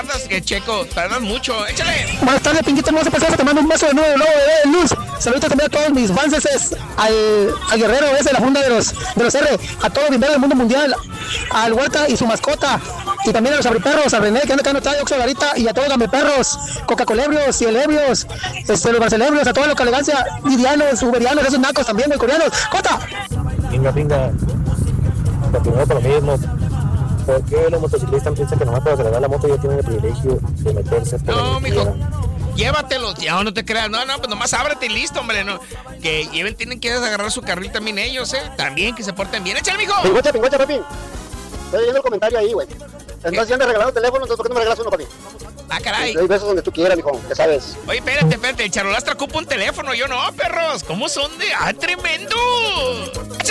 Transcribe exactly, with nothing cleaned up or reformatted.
Que Checo, tardas mucho, échale. Buenas tardes, Pinquito hermoso, pasado, te mando un beso de nuevo, luego de luz. Saludos también a todos mis fans, ese, al, al guerrero ese de la funda de los, de los R, a todos los guerreros del mundo mundial, al Huerta y su mascota, y también a los abriperros, a René que anda acá en Estadio Oxo Garita, y a todos los gameperros, coca-colebrios y elebrios, este, los barcelebrios, a toda la elegancia, lidianos, uberianos, esos nacos también, los coreanos. ¡Cota! Pinga, pinga, continuamos con lo mismo. ¿Por qué los motociclistas piensan que nomás para acelerar la moto ya tienen el privilegio de meterse? No, mijo, llévatelos, ya no te creas, no, no, pues nomás ábrete y listo, hombre, no, que lleven, tienen que agarrar su carril también ellos, eh, también que se porten bien, échale, mijo. Pingocha, pingocha, papi, estoy leyendo el comentario ahí, güey, entonces ya me regalaron teléfono, entonces ¿por qué no me regalas uno, papi? Ah, caray. Hay besos donde tú quieras, mijo, ya sabes. Oye, espérate, espérate, el Charolastra ocupa un teléfono, yo no, perros, ¿cómo son de? ¡Ah, tremendo! ¡Échale!